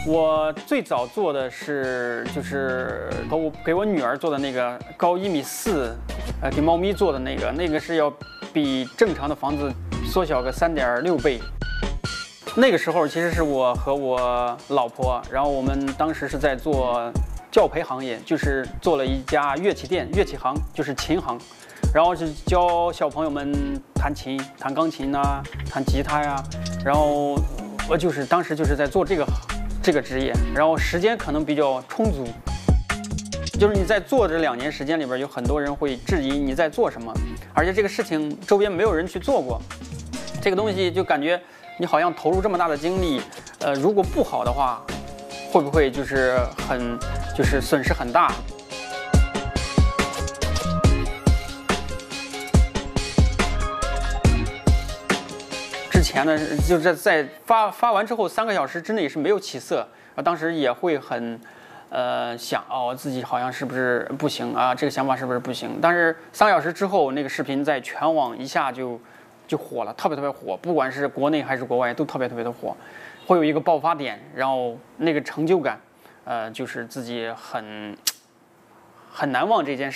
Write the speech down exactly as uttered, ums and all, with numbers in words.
我最早做的是就是和我给我女儿做的那个高一米四，呃，给猫咪做的那个，那个是要比正常的房子缩小个三点六倍。那个时候其实是我和我老婆，然后我们当时是在做教培行业，就是做了一家乐器店，乐器行就是琴行，然后是教小朋友们弹琴、弹钢琴啊、弹吉他呀、啊，然后我就是当时就是在做这个。这个职业，然后时间可能比较充足，就是你在做这两年时间里边，有很多人会质疑你在做什么，而且这个事情周边没有人去做过，这个东西就感觉你好像投入这么大的精力，呃，如果不好的话，会不会就是很就是损失很大？之前呢，就是在发发完之后三个小时之内是没有起色，啊，当时也会很，呃，想哦，自己好像是不是不行啊？这个想法是不是不行？但是三个小时之后，那个视频在全网一下就就火了，特别特别火，不管是国内还是国外都特别特别的火，会有一个爆发点，然后那个成就感，呃，就是自己很很难忘这件事。